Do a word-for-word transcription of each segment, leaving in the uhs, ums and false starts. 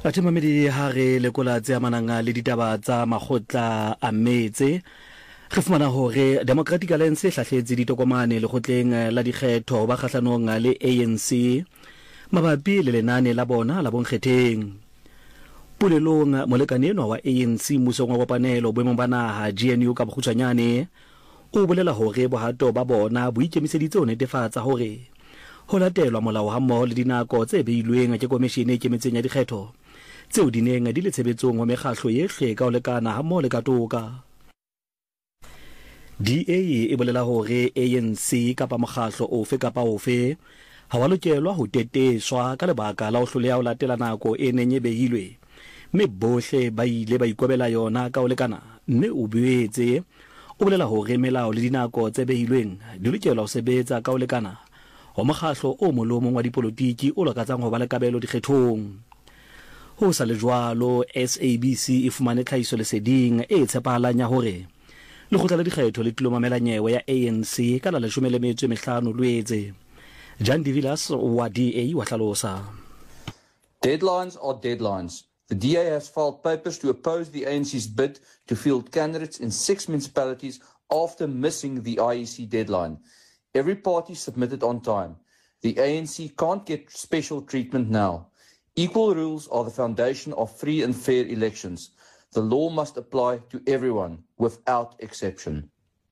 Atemamedi ha re lekola tse amanang le ditaba tsa makgotla a metse re fumana hore Democratic Alliance e hlahletse ditokomane le khotleng la dikgetho ba kgahlanong le A N C mabapi le lenane la bona la bonkgetheng. Pulelong molekane enwa wa A N C mmusong wa kopanelo boemong ba naha G N U ka bokgutshwanyane o bolela hore bohato ba bona bo ikemiseditse ho netefatsa hore ho latelwa molao ha mmoho le dinako tse beilweng ke komishene e kemetseng ya dikgetho tseo di neng di le tshebetsong ho mekgahlo yohle ka ho lekana ha mmoho le ka toka. D A e bolela hore A N C kapa mokgahlo ofe kapa ofe ha wa lokelwa ho teteswa ka lebaka la ho hloleha ho latela nako e neng e behilwe, mme bohle ba ile ba ikobela yona ka ho lekana. Mme o boetse o bolela hore melao le dinako tse behilweng di lokelwa ho sebetsa ka ho lekana ho mokgahlo o molomong wa dipolotiki o lokatsang ho ba le kabelo dikgethong. Ho sa le jwalo, S A B C e fumane tlhahiso leseding e tshepahalang ya hore lekgotla la dikgetho le tlilo mamela nyewe ya A N C ka la leshome le metso e mehlano Lwetse. Jan Divilas wa D A wa hlalosa. Deadlines are deadlines. The D A has filed papers to oppose the A N C's bid to field candidates in six municipalities after missing the I E C deadline. Every party submitted on time. The A N C can't get special treatment now. Equal rules are the foundation of free and fair elections. The law must apply to everyone without exception.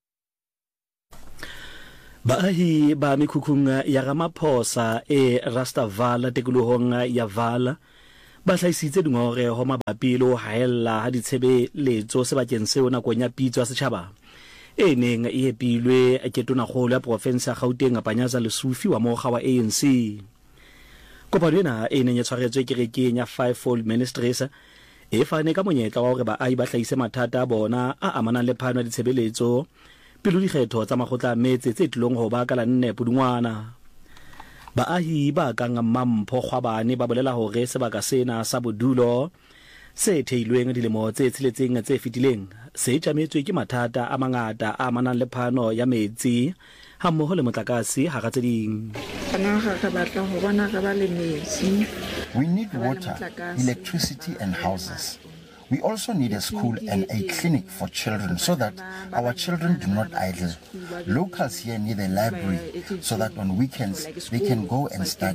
Baahi ba mekhukhung ya Ramaphosa e Rastaval tikolohong ya Val ba hlahisitse dingore ho mabapi le ho haella ha ditshebeletso sebakeng seo nakong ya pitso ya setjhaba e neng e epilwe ke tonakgolo ya province ya Gauteng Panyaza Lesufi wa mokga wa A N C. Kopano ena e neng e tshwaretswe kerekeng ya Fivefold Ministries e fane ka monyetla wa hore baahi ba hlahise mathata a bona a amanang le phano ya ditshebeletso pele dikgetho tsa makgotla a metse tse tlilong ho ba ka la nne Pudungwana. Baahi ba kang Mampho Kgwabane ba bolela hore sebaka sena sa bodulo se theilweng dilemo tse tsheletseng tse fetileng se tjametswe ke mathata a mangata a amanang le phano ya metsi ha mmoho le motlakase ha tse ding. We need water, electricity and houses. We also need a school and a clinic for children so that our children do not idle. Locals here need a library so that on weekends they can go and study.